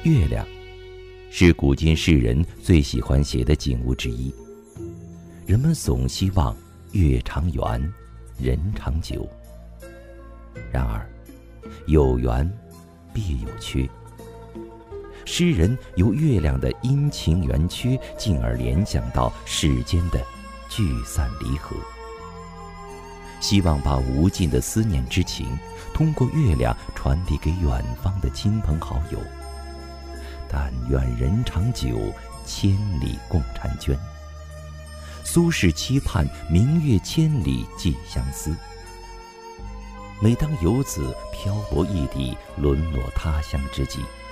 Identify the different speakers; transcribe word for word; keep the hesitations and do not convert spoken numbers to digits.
Speaker 1: 月亮是古今世人最喜欢写的景物之一，人们总希望月长圆，人长久。然而，有圆必有缺。诗人由月亮的阴晴圆缺，进而联想到世间的聚散离合，希望把无尽的思念之情通过月亮传递给远方的亲朋好友。但愿人长久，千里共婵娟。苏轼期盼明月千里寄相思。每当游子漂泊异地，沦落他乡之际，